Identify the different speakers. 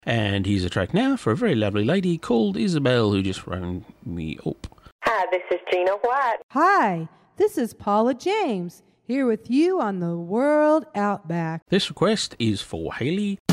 Speaker 1: And here's a track now for a very lovely lady called Isabel who just rang me up.
Speaker 2: Hi, this is Gina White.
Speaker 3: Hi, this is Paula James, here with you on the World Outback.
Speaker 1: This request is for Haley